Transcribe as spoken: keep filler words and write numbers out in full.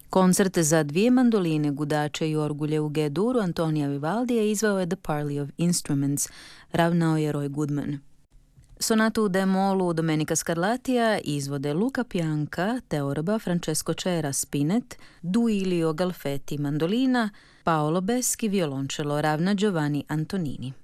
Koncert za dvije mandoline, gudače i orgulje u G-duru Antonija Vivaldija izveo je The Parley of Instruments, ravnao je Roy Goodman. Sonatu u D-molu Domenica Scarlatija izvode Luca Pianca, teorba Francesco Cera spinet, Duilio Galfetti mandolina, Paolo Beschi violončelo, ravna Giovanni Antonini.